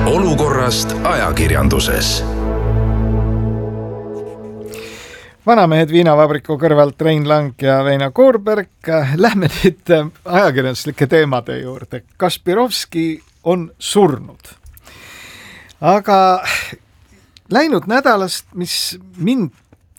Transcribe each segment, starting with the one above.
olukorrast ajakirjanduses. Vanamehed viinavabriku kõrvalt Rein Lang ja Veina Koorberg. Lähme nüüd ajakirjanduslike teemade juurde. Kaspirovski on surnud. Aga läinud nädalast, mis mind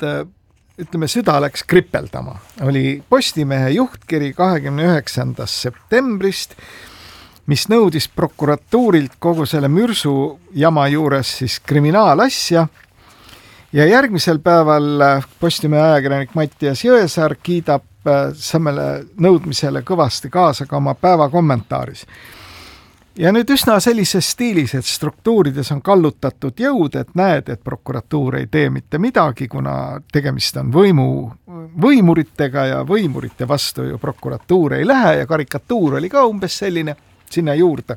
süda läks kripeldama, oli Postimehe juhtkiri 29. septembrist, mis nõudis prokuratuurilt kogu selle mürsu jama juures siis kriminaalasja. Ja järgmisel päeval Postimehe ajakirjanik Mattias Jõesaar kiidab samale nõudmisele kõvasti kaasa ka oma päeva kommentaaris. Ja nüüd üsna sellises stiilis, et struktuurides on kallutatud jõud, et näed, et prokuratuur ei tee mitte midagi, kuna tegemist on võimuritega ja võimurite vastu ju prokuratuur ei lähe ja karikatuur oli ka umbes selline sinna juurde.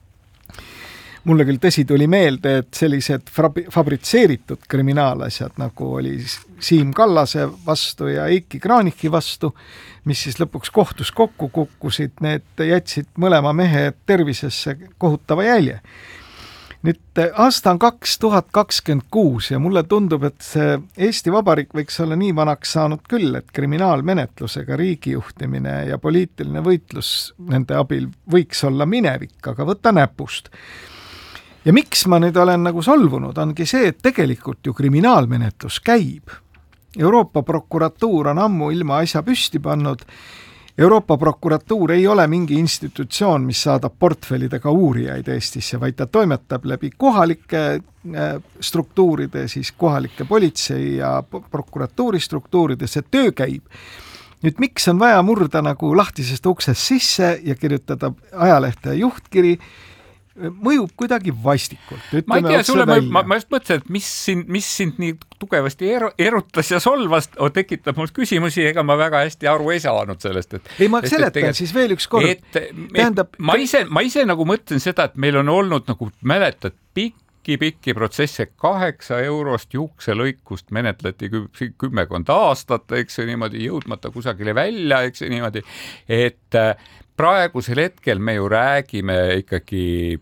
Mulle küll tõsi tuli meelde, et sellised fabritseeritud kriminaalasjad, nagu oli Siim Kallase vastu ja Eiki Kranichi vastu, mis siis lõpuks kohtus kokku kukkusid, need jätsid mõlema mehe tervisesse kohutava jälje. Nüüd aasta on 2026 ja mulle tundub, et see Eesti Vabariik võiks olla nii vanaks saanud küll, et kriminaalmenetlusega riigijuhtimine ja poliitiline võitlus nende abil võiks olla minevik, aga võtta näpust. Ja miks ma nüüd olen nagu solvunud, ongi see, et tegelikult ju kriminaalmenetlus käib. Euroopa prokuratuur on ammu ilma asja püsti pannud. Euroopa prokuratuur ei ole mingi institutsioon, mis saadab portfellidega uurijaid Eestisse, vaid ta toimetab läbi kohalike struktuuride, siis kohalike politsei ja prokuratuuri struktuuride, see töö käib. Nüüd miks on vaja murda nagu lahtisest uksest sisse ja kirjutada ajalehte juhtkiri, mõjub kuidagi vastikult. Ma ei tea, sulle, ma just mõtlesin, et mis sind nii tugevasti erutas ja solvas, tekitab mul küsimusi, ega ma väga hästi aru ei saanud sellest. Ei, ma seletan siis veel üks kord. Ma ise nagu mõtlen seda, et meil on olnud, nagu mäletad, pikki protsesse, 8 eurost juukselõikust menetleti 10 aastat, eks niimoodi jõudmata kusagile välja, eks niimoodi, et praegusel hetkel me ju räägime ikkagi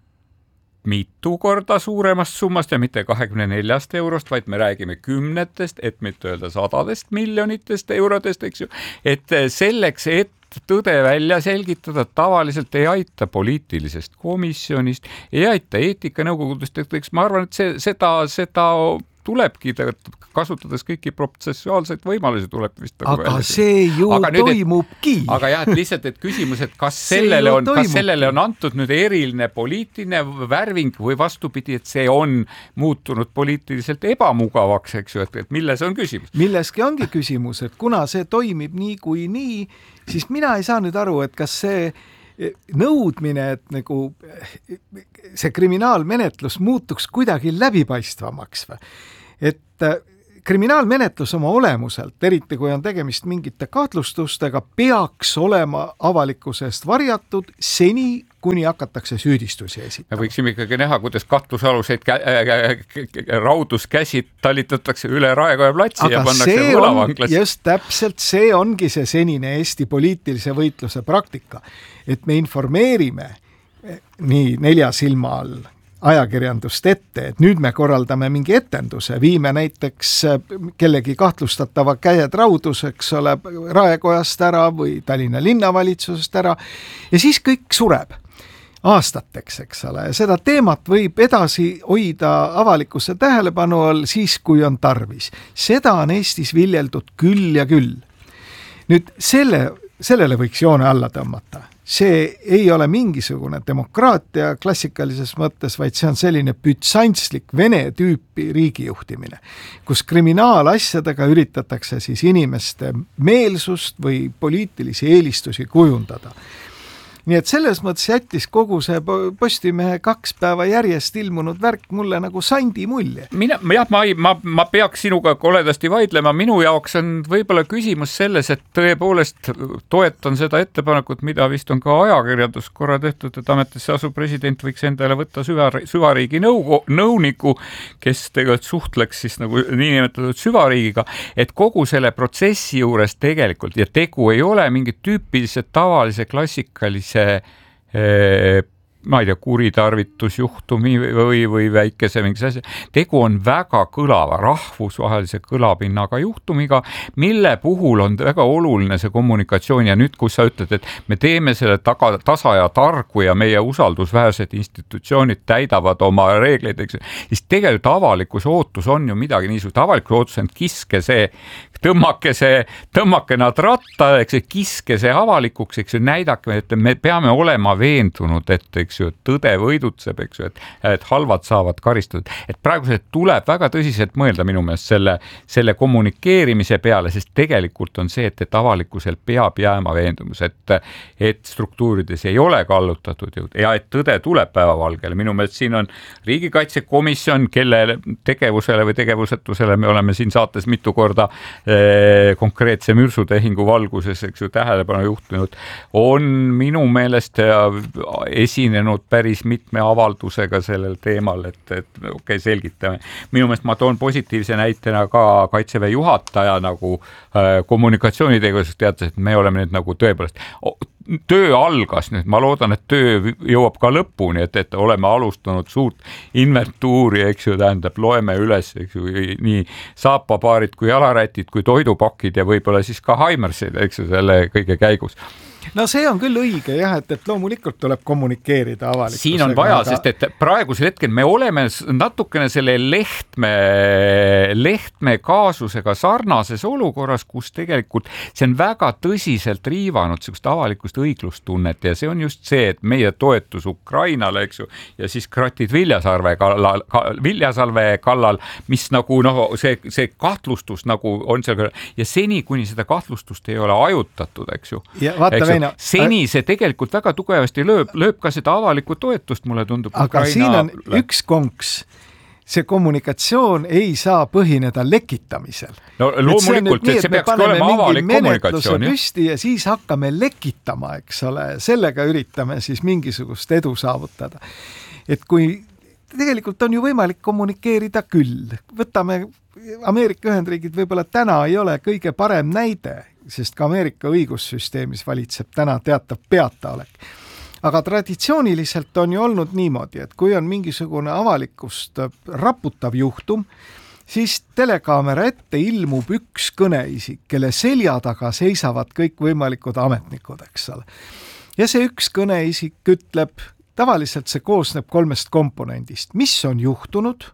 mitu korda suuremast summast ja mitte 24 eurost, vaid me räägime 10, et mitte öelda 100 miljonitest eurodest, eks ju, et selleks, et tõde välja selgitada, tavaliselt ei aita poliitilisest komisjonist, ei aita eetikanõukogudest, eks ma arvan, et seda tulebki kasutades kõiki protsessuaalseid võimalusi tuleb vist. Aga see ju toimubki. Aga jah, et lihtsalt, et küsimus, et kas sellele on antud nüüd eriline poliitiline värving või vastupidi, et see on muutunud poliitiliselt ebamugavaks, eks ju, et milles on küsimus? Milleski ongi küsimus, et kuna see toimib nii kui nii, siis mina ei saa nüüd aru, et kas see nõudmine, et nagu see kriminaalmenetlus muutuks kuidagi läbipaistvamaks või? Et kriminaalmenetlus oma olemuselt, eriti kui on tegemist mingite kahtlustustega, peaks olema avalikkusest varjatud seni, kuni hakatakse süüdistusi esitama. Me võiksime ikkagi näha, kuidas kahtlusaluseid rauduskäsid talitatakse üle Raekoja platsi ja pannakse võlavanglasse. Just täpselt see ongi see senine Eesti poliitilise võitluse praktika, et me informeerime nii 4 silma all ajakirjandust ette, et nüüd me korraldame mingi etenduse, viime näiteks kellegi kahtlustatava käed rauduseks ole Raekojast ära või Tallinna linnavalitsusest ära ja siis kõik sureb aastateks, eks ole, ja seda teemat võib edasi hoida avalikkuse tähelepanu all siis, kui on tarvis. Seda on Eestis viljeldud küll ja küll. Nüüd sellele võiks joone alla tõmmata. See ei ole mingisugune demokraatia klassikalises mõttes, vaid see on selline bütsantslik vene tüüpi riigijuhtimine, kus kriminaalasjadega üritatakse siis inimeste meelsust või poliitilisi eelistusi kujundada. Nii et selles mõttes jättis kogu see Postimehe 2 päeva järjest ilmunud värk mulle nagu sandi mulje. Ma peaks sinuga koledasti vaidlema. Minu jaoks on võib-olla küsimus selles, et tõepoolest toetan seda ettepanekut, mida vist on ka ajakirjandus korra tehtud, et ametisse asuv president võiks endale võtta süvariigi nõuniku, kes tegelikult suhtleks siis nagu niinimetatud süvariigiga, et kogu selle protsessi juures tegelikult ja tegu ei ole mingi tüüpilise tavalise klassikalise ma ei tea, kuritarvitusjuhtumi või väikese mingis asja. Tegu on väga kõlava, rahvusvahelise kõlapinnaga juhtumiga, mille puhul on väga oluline see kommunikatsioon ja nüüd, kus sa ütled, et me teeme selle tasa ja targu ja meie usaldusväärsed institutsioonid täidavad oma reegleid, eks, siis tegelikult avalikkuse ootus on ju midagi niisugust, avalikkuse ootus on kiske see, tõmmake nad ratta, eks, kiske see avalikuks, eks ju, näidake, et me peame olema veendunud, et eks ju, tõde võidutseb, eks ju, et halvad saavad karistada. Et praegusel tuleb väga tõsiselt mõelda minu meelest selle kommunikeerimise peale, sest tegelikult on see, et avalikkusel peab jääma veendumus, et struktuurides ei ole kallutatud jõud ja et tõde tuleb päevavalgele. Minu meelest siin on riigikaitsekomisjon, kelle tegevusele või tegevusetusele me oleme siin saates mitu korda konkreetse mürsutehingu valguses, eks ju, tähelepanu juhtinud, on minu meelest esinenud päris mitme avaldusega sellel teemal, et okei, selgitame. Minu meelest ma toon positiivse näitena ka Kaitseväe juhataja nagu kommunikatsioonitegevusest teatas, et me oleme nüüd nagu tõepoolest töö algas nüüd, ma loodan, et töö jõuab ka lõpuni, et oleme alustanud suurt inventuuri, eks ju, tähendab, loeme üles, eks ju, nii saapapaarid kui jalarätid kui toidupakid ja võib-olla siis ka Haimersid, eks ju, selle kõige käigus. No see on küll õige jah, et loomulikult tuleb kommunikeerida avalikkusega. Siin on vaja, sest et praegusel hetkel me oleme natukene selle Lehtme kaasusega sarnases olukorras, kus tegelikult see on väga tõsiselt riivanud sellist avalikust õiglustunnet ja see on just see, et meie toetus Ukrainale, eks ju, ja siis kratid Viljasalve kallal, mis nagu see kahtlustus nagu on seal ja seni, kuni seda kahtlustust ei ole ajutatud, eks ju. Ja vaata, seni see tegelikult väga tugevasti lööb ka seda avalikku toetust, mulle tundub. Aga siin on üks konks. See kommunikatsioon ei saa põhineda lekitamisel. No loomulikult, et see peaks olema avalik kommunikatsioon. Püsti ja siis hakkame lekitama, eks ole. Sellega üritame siis mingisugust edu saavutada. Et kui tegelikult on ju võimalik kommunikeerida küll. Võtame Ameerika Ühendriigid võib-olla täna ei ole kõige parem näide, sest ka Ameerika õigussüsteemis valitseb täna teatav peataolek. Aga traditsiooniliselt on ju olnud niimoodi, et kui on mingisugune avalikkust raputav juhtum, siis telekaamera ette ilmub üks kõneisik, kelle selja taga seisavad kõik võimalikud ametnikud, eks ole. Ja see üks kõneisik ütleb, tavaliselt see koosneb 3 komponendist, mis on juhtunud,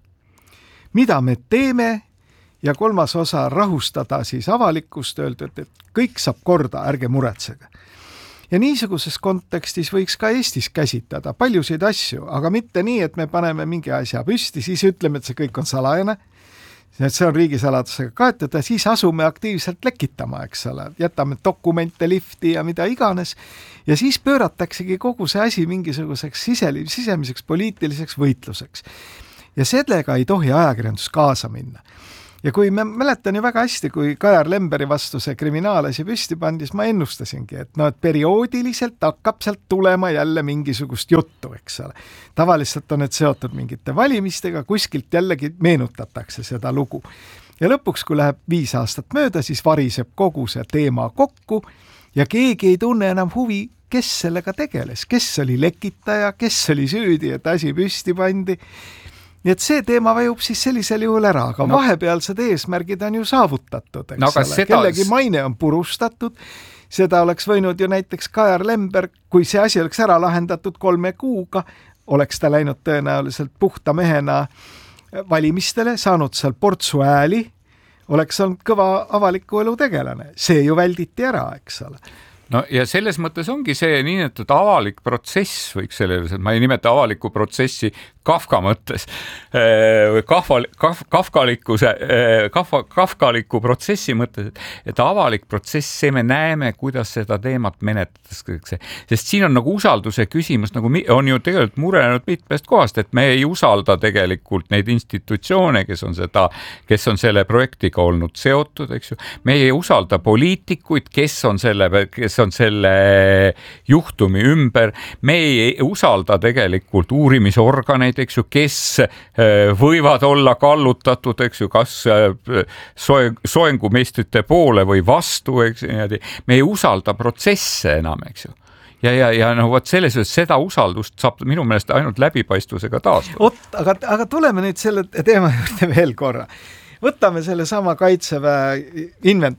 mida me teeme ja 3. osa rahustada siis avalikkust, öeldud, et kõik saab korda, ärge muretsege. Ja niisuguses kontekstis võiks ka Eestis käsitada paljusid asju, aga mitte nii, et me paneme mingi asja püsti, siis ütleme, et see kõik on salajane, see on riigisaladusega kaetud ja siis asume aktiivselt lekitama, eks ole, jätame dokumente lifti ja mida iganes ja siis pöörataksegi kogu see asi mingisuguseks sisemiseks poliitiliseks võitluseks. Ja sellega ei tohi ajakirjandus kaasa minna. Ja kui me mäletan ju väga hästi, kui Kajar Lemberi vastu see kriminaalasi püsti pandis, ma ennustasingi, et perioodiliselt hakkab sealt tulema jälle mingisugust juttu, eks ole. Tavaliselt on need seotud mingite valimistega, kuskilt jällegi meenutatakse seda lugu. Ja lõpuks, kui läheb 5 aastat mööda, siis variseb kogu see teema kokku ja keegi ei tunne enam huvi, kes sellega tegeles, kes oli lekitaja, kes oli süüdi, et asi püsti pandi. Nii et see teema vajub siis sellisel juhul ära, aga vahepealsed eesmärgid on ju saavutatud, eks ole. Kellegi maine on purustatud, seda oleks võinud ju näiteks Kajar Lember, kui see asi oleks ära lahendatud 3 kuuga, oleks ta läinud tõenäoliselt puhta mehena valimistele, saanud seal portsu ääli, oleks olnud kõva avaliku elu tegelane. See ju välditi ära, eks ole. No ja selles mõttes ongi see nii, et avalik protsess võiks sellele, ma ei nimeta avalikku protsessi Kafka mõttes, kafkaliku protsessi mõttes, et avalik protsess, see me näeme, kuidas seda teemat menetletakse. Sest siin on nagu usalduse küsimus, nagu on ju tegelikult murenenud mitmest kohast, et me ei usalda tegelikult neid institutsioone, kes on selle projektiga olnud seotud, eks ju. Me ei usalda poliitikuid, kes on selle juhtumi ümber. Me ei usalda tegelikult uurimisorganeid, eks ju, kes võivad olla kallutatud, eks ju, kas soengumeistrite poole või vastu, eks ju. Me ei usalda protsesse enam, eks ju. ja no vot selles mõttes seda usaldust saab minu meelest ainult läbipaistvusega taastada. Aga tuleme nüüd selle teema juurde veel korra. Võtame selle sama Kaitseväe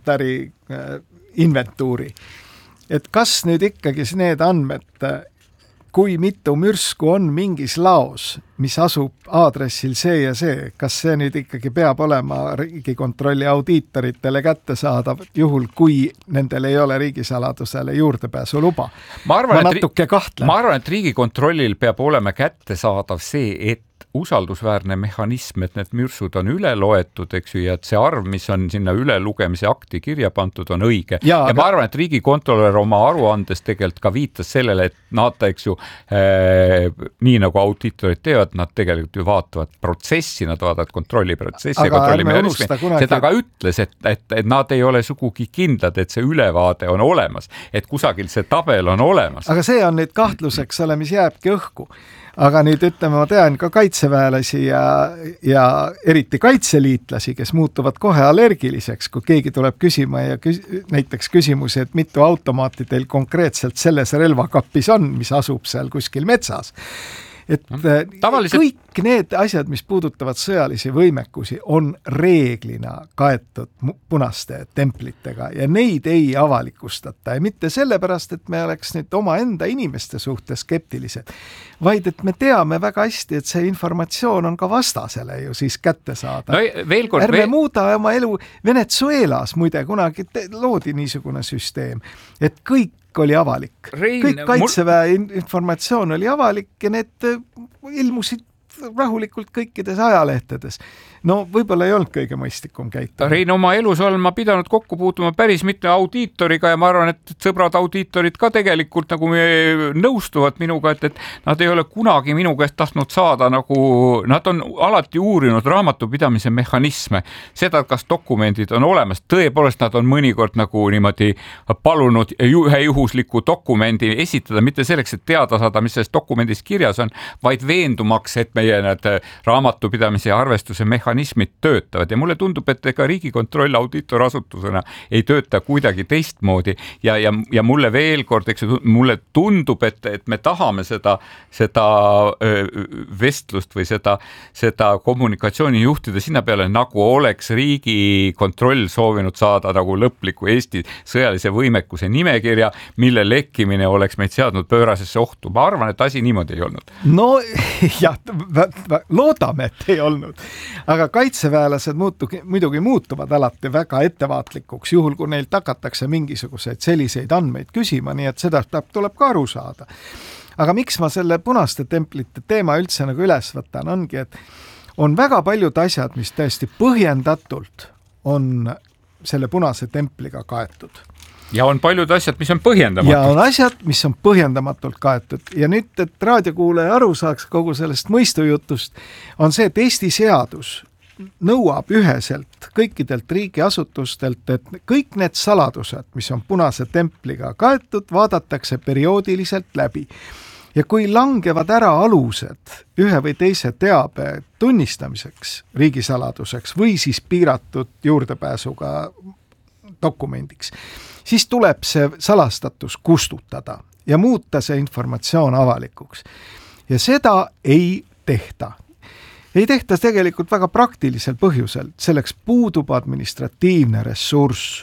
inventuuri. Et kas nüüd ikkagi need andmed, kui mitu mürsku on mingis laos, mis asub aadressil see ja see, kas see nüüd ikkagi peab olema Riigikontrolli audiitoritele kättesaadav juhul, kui nendel ei ole riigisaladusele juurdepääsu luba? Ma natuke kahtlen. Ma arvan, et Riigikontrollil peab olema kättesaadav see, et usaldusväärne mehhanism, et need mürsud on üle loetud, eks ju, ja et see arv, mis on sinna ülelugemise akti kirja pandud, on õige. Ja ma arvan, et riigikontrolör oma aruandes tegelikult ka viitas sellele, et nad, eks ju, nii nagu audiitorid teevad, nad tegelikult ju vaatavad protsessi, nad vaatavad kontrolliprotsessi ja kontrollimehhanismi. Seda ka ütles, et nad ei ole sugugi kindlad, et see ülevaade on olemas, et kusagil see tabel on olemas. Aga see on nüüd kahtluseks ole, mis jääbki õhku. Aga nüüd ütleme, ma tean ka kaitseväelasi ja eriti kaitseliitlasi, kes muutuvad kohe allergiliseks, kui keegi tuleb küsima ja näiteks küsimusi, et mitu automaati teil konkreetselt selles relvakapis on, mis asub seal kuskil metsas. Et kõik need asjad, mis puudutavad sõjalisi võimekusi, on reeglina kaetud punaste templitega ja neid ei avalikustata. Ja mitte sellepärast, et me oleks nüüd oma enda inimeste suhtes skeptilised, vaid et me teame väga hästi, et see informatsioon on ka vastasele ju siis kätte saada. No, ärme muuda oma elu. Venezuelas muide kunagi loodi niisugune süsteem, et kõik oli avalik. Kõik Kaitseväe informatsioon oli avalik ja need ilmusid rahulikult kõikides ajalehtedes. No võib-olla ei olnud kõige mõistlikum käituda. Rein, oma elus olen ma pidanud kokku puutuma päris mitme audiitoriga ja ma arvan, et sõbrad audiitorid ka tegelikult nagu nõustuvad minuga, et nad ei ole kunagi minu käest tahtnud saada nagu, nad on alati uurinud raamatupidamise mehhanisme, seda, kas dokumendid on olemas. Tõepoolest nad on mõnikord nagu niimoodi palunud ühe juhusliku dokumendi esitada, mitte selleks, et teada saada, mis selles dokumendis kirjas on, vaid veendumaks, et meie need raamatupidamise ja arvestuse mehhanismid töötavad ja mulle tundub, et ega Riigikontroll audiitorasutusena ei tööta kuidagi teistmoodi ja mulle veel kord, eks mulle tundub, et me tahame seda vestlust või seda kommunikatsiooni juhtida sinna peale, nagu oleks Riigikontroll soovinud saada nagu lõpliku Eesti sõjalise võimekuse nimekirja, mille lekkimine oleks meid seadnud pöörasesse ohtu. Ma arvan, et asi niimoodi ei olnud. No jah, loodame, et ei olnud. Aga kaitseväelased muidugi muutuvad alati väga ettevaatlikuks, juhul kui neilt hakatakse mingisuguseid selliseid andmeid küsima, nii et seda tuleb ka aru saada. Aga miks ma selle punaste templite teema üldse nagu üles võtan, ongi, et on väga paljud asjad, mis tõesti põhjendatult on selle punase templiga kaetud. Ja on paljud asjad, mis on põhjendamatult. Ja on asjad, mis on põhjendamatult kaetud. Ja nüüd, et raadiokuulaja aru saaks kogu sellest mõistujutust, on see, et Eesti seadus nõuab üheselt kõikidelt riigiasutustelt, et kõik need saladused, mis on punase templiga kaetud, vaadatakse perioodiliselt läbi. Ja kui langevad ära alused ühe või teise teabe tunnistamiseks riigisaladuseks või siis piiratud juurdepääsuga dokumendiks, siis tuleb see salastatus kustutada ja muuta see informatsioon avalikuks. Ja seda ei tehta. Ei tehta tegelikult väga praktilisel põhjusel. Selleks puudub administratiivne ressurss.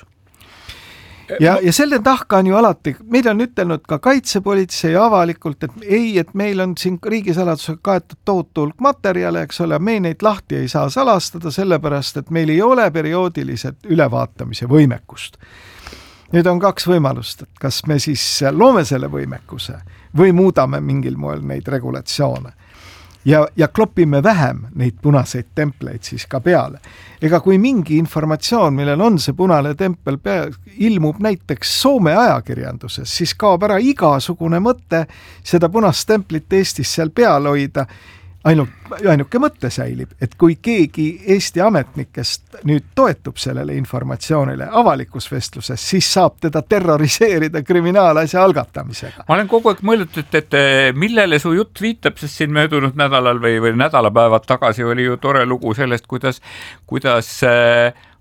Ja selle tahka on ju alati, meil on ütelnud ka kaitsepolitsei avalikult, et meil on siin riigisaladusega kaetud tohutu hulk materjale, eks ole, me neid lahti ei saa salastada, sellepärast, et meil ei ole perioodiliselt ülevaatamise võimekust. Nüüd on kaks võimalust, et kas me siis loome selle võimekuse või muudame mingil moel neid regulatsioone ja klopime vähem neid punaseid templeid siis ka peale. Ega kui mingi informatsioon, millel on see punane tempel ilmub näiteks Soome ajakirjanduses, siis kaob ära igasugune mõte seda punast templit Eestis seal peal hoida. Ainuke mõte säilib, et kui keegi Eesti ametnikest nüüd toetub sellele informatsioonile avalikus vestluses, siis saab teda terroriseerida kriminaalasja algatamisega. Ma olen kogu aeg mõeldud, et millele su jutt viitab, sest siin möödunud nädalal või nädalapäevad tagasi oli ju tore lugu sellest, kuidas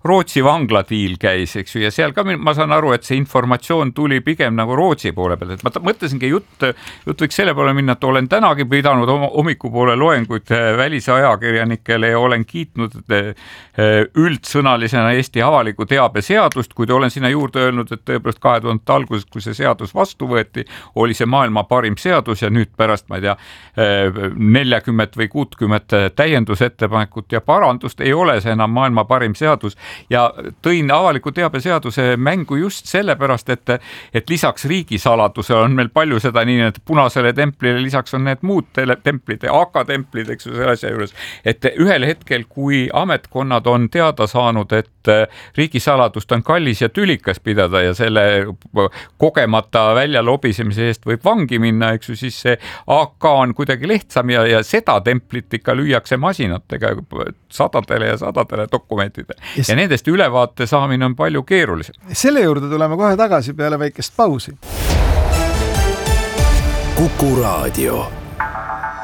Rootsi vangladiil käis, eks ju, ja seal ka ma saan aru, et see informatsioon tuli pigem nagu Rootsi poole pealt, et ma mõtlesingi jutt võiks selle poole minna, et olen tänagi pidanud hommikupoole loenguid välisajakirjanikele ja olen kiitnud üldsõnalisena Eesti avaliku teabe seadust, kuid olen sinna juurde öelnud, et tõepoolest 2000 alguses, kui see seadus vastu võeti, oli see maailma parim seadus ja nüüd pärast, ma ei tea, 40 või 60 täiendusettepanekut ja parandust ei ole see enam maailma parim seadus ja tõin avaliku teabe seaduse mängu just sellepärast, et lisaks riigisaladusele on meil palju seda nii, et punasele templile lisaks on need muud templid, AK-templid, eks ju, selle asja juures, et ühel hetkel, kui ametkonnad on teada saanud, et riigisaladust on kallis ja tülikas pidada ja selle kogemata välja lobisemise eest võib vangi minna, eks ju, siis see AK on kuidagi lihtsam ja seda templit ikka lüüakse masinatega sadadele ja sadadele dokumentidele ja nendest ülevaate saamine on palju keerulisem. Selle juurde tuleme kohe tagasi peale väikest pausi. Kuku Raadio.